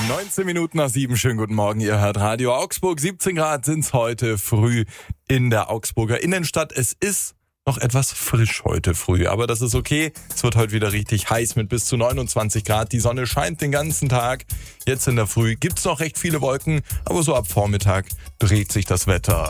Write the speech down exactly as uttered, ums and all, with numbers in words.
neunzehn Minuten nach sieben, schönen guten Morgen, ihr hört Radio Augsburg. siebzehn Grad sind es heute früh in der Augsburger Innenstadt. Es ist noch etwas frisch heute früh, aber das ist okay. Es wird heute wieder richtig heiß mit bis zu neunundzwanzig Grad. Die Sonne scheint den ganzen Tag. Jetzt in der Früh gibt's noch recht viele Wolken, aber so ab Vormittag dreht sich das Wetter.